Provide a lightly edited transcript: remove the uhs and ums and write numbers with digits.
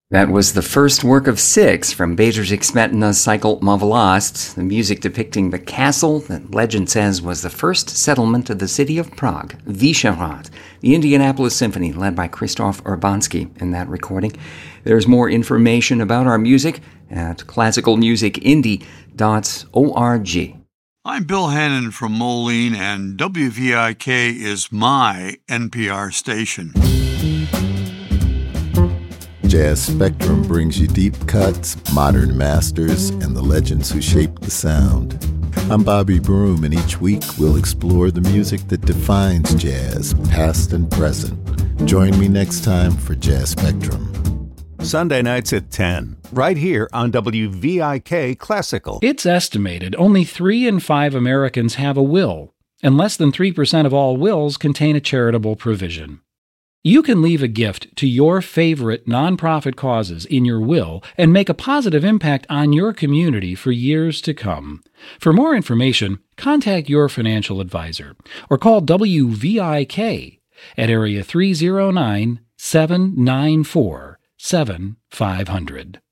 That was the first work of 6 from Beijers cycle Mavlast, the music depicting the castle that legend says was the first settlement of the city of Prague, Vyšehrad, the Indianapolis Symphony led by Krzysztof Urbanski in that recording. There's more information about our music at classicalmusicindie.org. I'm Bill Hannon from Moline, and WVIK is my NPR station. Jazz Spectrum brings you deep cuts, modern masters, and the legends who shaped the sound. I'm Bobby Broom, and each week we'll explore the music that defines jazz, past and present. Join me next time for Jazz Spectrum. Sunday nights at 10, right here on WVIK Classical. It's estimated only 3 in 5 Americans have a will, and less than 3% of all wills contain a charitable provision. You can leave a gift to your favorite nonprofit causes in your will and make a positive impact on your community for years to come. For more information, contact your financial advisor or call WVIK at area 309-794-7500.